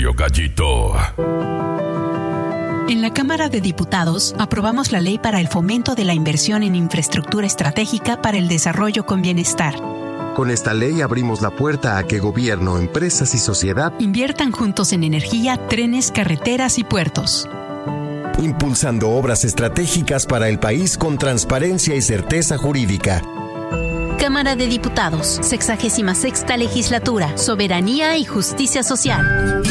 Radio Gallito. En la Cámara de Diputados aprobamos la ley para el fomento de la inversión en infraestructura estratégica para el desarrollo con bienestar. Con esta ley abrimos la puerta a que gobierno, empresas y sociedad inviertan juntos en energía, trenes, carreteras y puertos. Impulsando obras estratégicas para el país con transparencia y certeza jurídica. Cámara de Diputados, 66ª Legislatura, Soberanía y Justicia Social.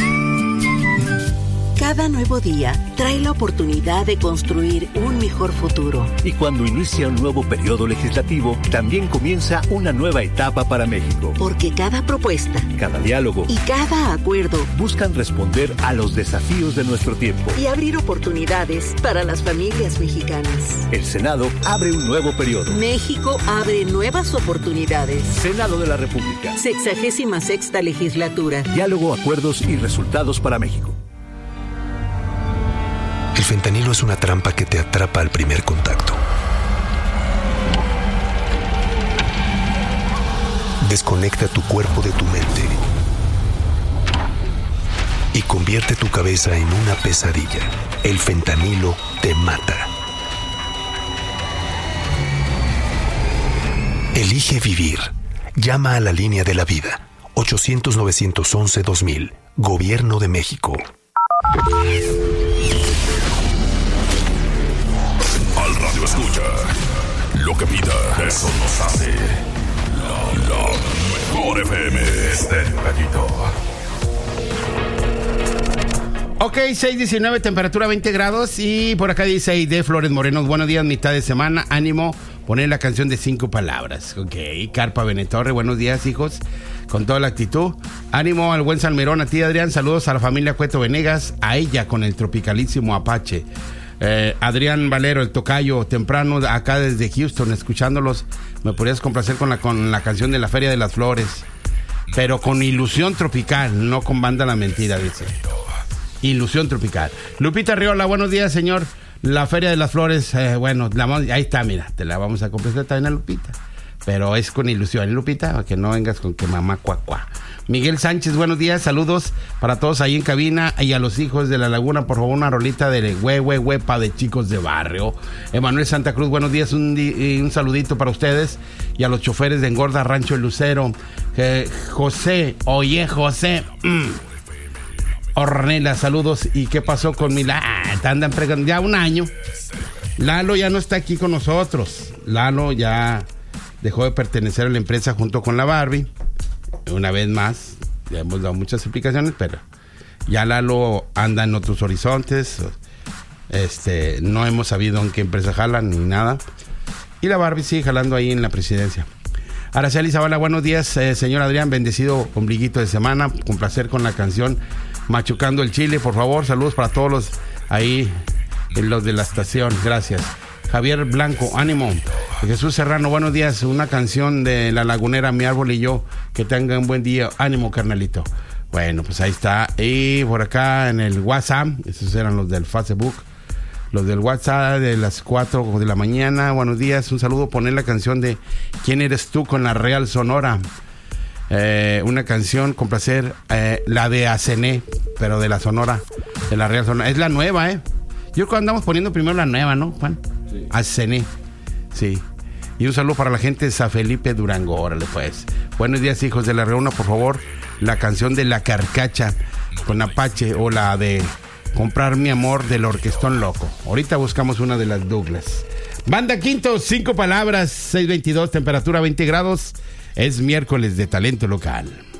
Cada nuevo día trae la oportunidad de construir un mejor futuro. Y cuando inicia un nuevo periodo legislativo, también comienza una nueva etapa para México. Porque cada propuesta, cada diálogo y cada acuerdo buscan responder a los desafíos de nuestro tiempo y abrir oportunidades para las familias mexicanas. El Senado abre un nuevo periodo. México abre nuevas oportunidades. Senado de la República. 66ª Legislatura. Diálogo, acuerdos y resultados para México. El fentanilo es una trampa que te atrapa al primer contacto. Desconecta tu cuerpo de tu mente y convierte tu cabeza en una pesadilla. El fentanilo te mata. Elige vivir. Llama a la línea de la vida. 800-911-2000. Gobierno de México. Al radio escucha. Lo que pida, eso nos hace. La mejor FM. Estéreo Gallito. Ok, 6:19, temperatura 20 grados. Y por acá dice Aide Flores Moreno. Buenos días, mitad de semana. Ánimo, poner la canción de 5 palabras. Ok, Carpa Benetorre. Buenos días, hijos. Con toda la actitud. Ánimo al buen Salmerón. A ti, Adrián. Saludos a la familia Cueto Venegas. A ella con el tropicalísimo Apache. Adrián Valero, el tocayo, temprano acá desde Houston, escuchándolos. Me podrías complacer con la canción de la Feria de las Flores. Pero con ilusión tropical, no con banda La Mentira, dice. Ilusión tropical. Lupita Riola, buenos días, señor. La Feria de las Flores, bueno, ahí está, mira, te la vamos a complacer también a Lupita. Pero es con ilusión, Lupita, para que no vengas con que mamá cuacuá. Miguel Sánchez, buenos días, saludos para todos ahí en cabina y a los hijos de la Laguna, por favor, una rolita de huepa de Chicos de Barrio. Emanuel Santa Cruz, buenos días, un saludito para ustedes y a los choferes de Engorda Rancho El Lucero. José, Ornella, saludos. ¿Y qué pasó con mi te andan preguntando? Ya un año. Lalo ya no está aquí con nosotros. Lalo ya dejó de pertenecer a la empresa junto con la Barbie. Una vez más, ya hemos dado muchas explicaciones, pero ya Lalo anda en otros horizontes. No hemos sabido en qué empresa jalan ni nada. Y la Barbie sigue jalando ahí en la presidencia. Araceli Zavala, buenos días, señor Adrián, bendecido ombliguito de semana. Con placer con la canción Machucando el Chile, por favor. Saludos para todos los ahí, los de la estación. Gracias. Javier Blanco, ánimo. Jesús Serrano, buenos días. Una canción de La Lagunera, Mi Árbol y Yo. Que tengan un buen día. Ánimo, carnalito. Bueno, pues ahí está. Y por acá en el WhatsApp, esos eran los del Facebook. Los del WhatsApp de las 4 de la mañana. Buenos días, un saludo. Poner la canción de ¿Quién eres tú? Con la Real Sonora. Una canción con placer. La de Acené, pero de la Sonora. De la Real Sonora. Es la nueva, Yo creo que andamos poniendo primero la nueva, ¿no, Juan? Sí. Acené. Sí. Y un saludo para la gente de San Felipe Durango. Órale, pues. Buenos días, hijos de la Reuna, por favor. La canción de La Carcacha con Apache o la de Comprar mi amor del Orquestón Loco. Ahorita buscamos una de las Douglas. Banda Quinto, 5 palabras, 6:22, temperatura 20 grados. Es miércoles de talento local.